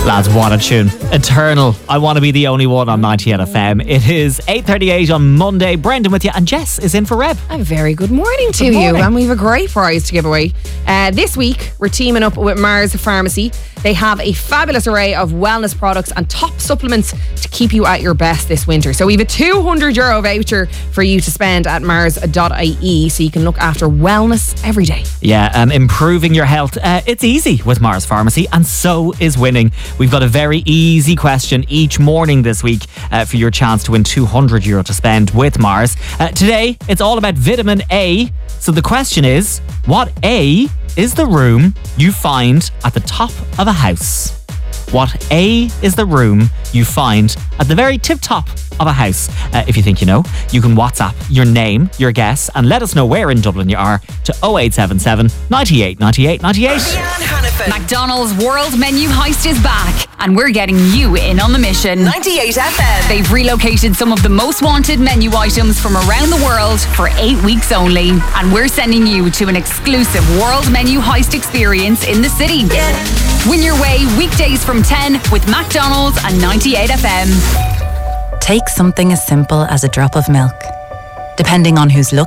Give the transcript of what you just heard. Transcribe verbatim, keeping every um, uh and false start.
Lads, what a tune. Eternal. I want to be the only one on ninety-eight F M. It is eight thirty-eight on Monday. Brendan with you, and Jess is in for Reb. A very good morning to Good morning. you, and we have a great prize to give away. Uh, this week, we're teaming up with Mars Pharmacy. They have a fabulous array of wellness products and top supplements to keep you at your best this winter. So we have a two hundred euro voucher for you to spend at mars dot I E, so you can look after wellness every day. Yeah, um, improving your health. Uh, it's easy with Mars Pharmacy, and so is winning. We've got a very easy question each morning this week uh, for your chance to win two hundred euro to spend with Mars. Uh, today, it's all about vitamin A. So the question is, what A is the room you find at the top of a house? What A is the room you find at the very tip top of a house? Uh, if you think you know, you can WhatsApp your name, your guess, and let us know where in Dublin you are to oh eight seven seven, ninety-eight, ninety-eight, ninety-eight. McDonald's World Menu Heist is back, and we're getting you in on the mission. ninety-eight F M. They've relocated some of the most wanted menu items from around the world for eight weeks only, and we're sending you to an exclusive World Menu Heist experience in the city. Yeah. Win your way weekdays from ten with McDonald's and ninety-eight F M. Take something as simple as a drop of milk. Depending on who's looking